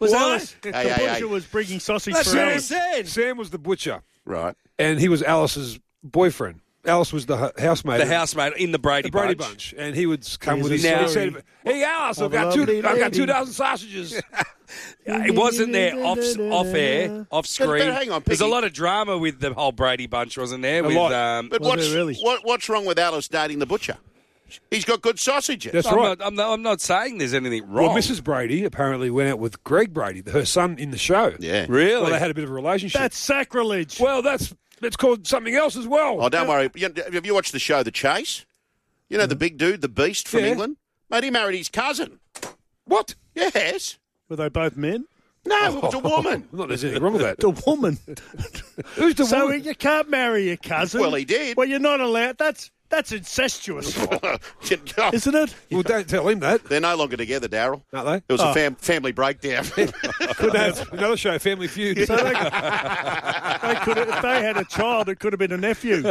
Was Why? Alice? Hey, The hey, butcher hey. was bringing sausage That's for what I Alice. said. Sam was the butcher, Right. and he was Alice's boyfriend. Alice was the housemaid. The housemate in the Brady Bunch. And he would come He's with a his. story He said, "Hey, Alice, I've of a got lovely I've got lady." 2 dozen sausages." It wasn't there off air, off screen. But hang on, There's a Piggy. lot of drama with the whole Brady Bunch, wasn't there? A With lot. But Was it really? what's wrong with Alice dating the butcher? He's got good sausages. That's right. I'm not saying there's anything wrong. Well, Mrs. Brady apparently went out with Greg Brady, her son in the show. Yeah. Really? Well, they had a bit of a relationship. That's sacrilege. Well, that's called something else as well. Oh, don't worry. Have you watched the show The Chase? You know the big dude, the beast from Yeah. England? Mate, he married his cousin. What? Yes. Were they both men? No, it was a woman. Not there's anything wrong with that. The woman. Who's the So woman? you can't marry your cousin. Well, he did. Well, you're not allowed. That's incestuous, isn't it? Well, don't tell him that. They're no longer together, Daryl. Aren't they? It was a family breakdown. Could have another show, Family Feud. So they could have, if they had a child, it could have been a nephew.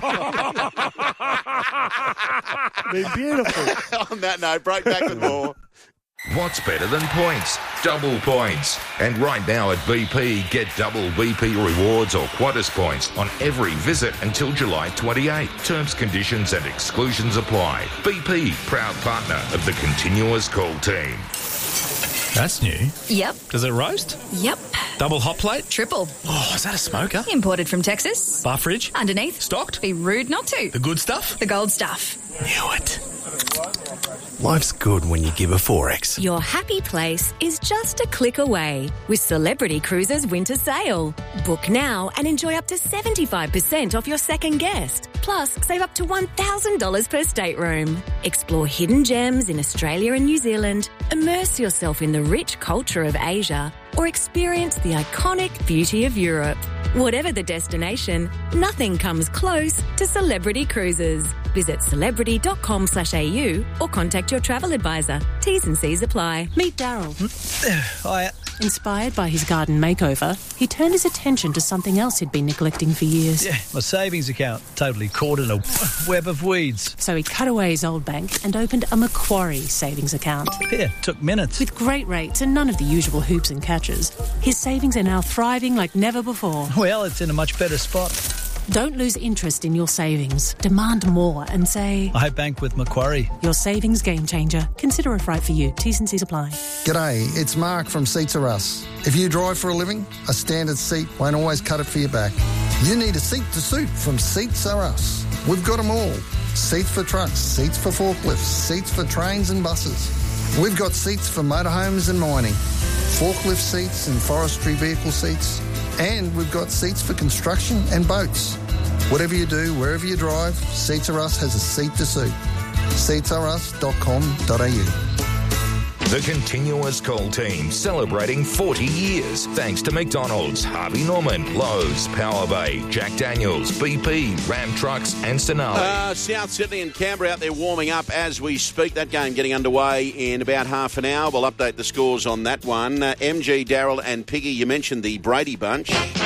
Been beautiful. On that note, break back with more. What's better than points? Double points. And right now at BP, get double BP rewards or Qantas points on every visit until July 28. Terms, conditions and exclusions apply. BP, proud partner of the Continuous Call team. That's new. Yep. Does it roast? Yep. Double hot plate? Triple. Oh, is that a smoker? Imported from Texas. Bar fridge? Underneath. Stocked? Be rude not to. The good stuff? The gold stuff. Knew it. Life's good when you give a 4X. Your happy place is just a click away with Celebrity Cruises Winter Sale. Book now and enjoy up to 75% off your second guest. Plus, save up to $1,000 per stateroom. Explore hidden gems in Australia and New Zealand, immerse yourself in the rich culture of Asia, or experience the iconic beauty of Europe. Whatever the destination, nothing comes close to Celebrity Cruises. Visit celebrity.com/au or contact your travel advisor. T's and C's apply. Meet Daryl. Hi. Inspired by his garden makeover, he turned his attention to something else he'd been neglecting for years. Yeah, my savings account totally caught in a web of weeds. So he cut away his old bank and opened a Macquarie savings account. Yeah, took minutes. With great rates and none of the usual hoops and catches, his savings are now thriving like never before. Well, it's in a much better spot. Don't lose interest in your savings. Demand more and say, I bank with Macquarie. Your savings game changer. Consider if right for you. T's and C's apply. G'day, it's Mark from Seats Are Us. If you drive for a living, a standard seat won't always cut it for your back. You need a seat to suit from Seats Are Us. We've got them all. Seats for trucks, seats for forklifts, seats for trains and buses. We've got seats for motorhomes and mining, forklift seats and forestry vehicle seats. And we've got seats for construction and boats. Whatever you do, wherever you drive, Seats Are Us has a seat to suit. seatsareus.com.au. The Continuous Call team celebrating 40 years. Thanks to McDonald's, Harvey Norman, Lowe's, Power Bay, Jack Daniels, BP, Ram Trucks and Sonali. South Sydney and Canberra out there warming up as we speak. That game getting underway in about half an hour. We'll update the scores on that one. MG, Daryl and Piggy, you mentioned the Brady Bunch.